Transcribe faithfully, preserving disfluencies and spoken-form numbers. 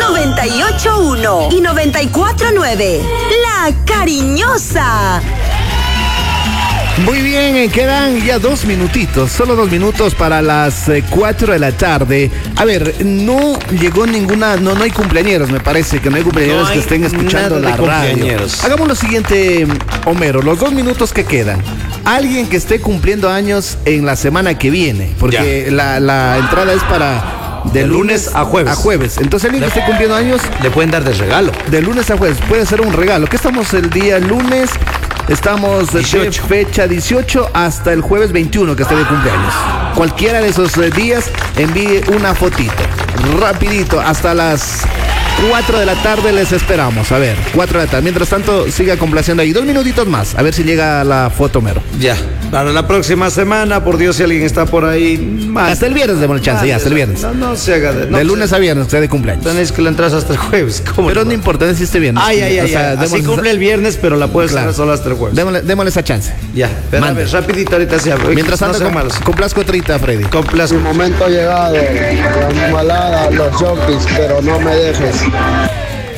noventa y ocho punto uno y noventa y cuatro punto nueve. La Cariñosa. Muy bien, eh, quedan ya dos minutitos, solo dos minutos para las eh, cuatro de la tarde. A ver, no llegó ninguna, no, no hay cumpleañeros, me parece que no hay cumpleañeros No hay que estén escuchando la radio. Hagamos lo siguiente, Homero, los dos minutos que quedan. Alguien que esté cumpliendo años en la semana que viene, porque la, la entrada es para... De, de lunes, lunes a jueves. A jueves. Entonces, alguien que esté cumpliendo años, le pueden dar de regalo. De lunes a jueves, puede ser un regalo. ¿Qué estamos el día lunes? Estamos de fecha dieciocho hasta el jueves veintiuno que esté de cumpleaños. Cualquiera de esos días envíe una fotito. Rapidito, hasta las cuatro de la tarde les esperamos. A ver, cuatro de la tarde. Mientras tanto, siga complaciendo ahí. Dos minutitos más. A ver si llega la foto, Mero. Ya. Para la próxima semana, por Dios, si alguien está por ahí. Más. Hasta el viernes demos chance, ya, hasta el viernes. No, no se haga de. No de lunes se... a viernes, usted de cumpleaños. Tenéis que la entras hasta el jueves. ¿Cómo pero no importa, deciste viernes. Ay, ay, ay. O sea, así cumple el viernes, pero la puedes claro. Solo hasta el jueves. Démosle, démosle esa chance. Ya, pero a ver, rapidito ahorita se abre. Mientras tanto, no com complazco treinta, Freddy. Complazco. Mi momento ha llegado. La malada, los jockeys, pero no me dejes.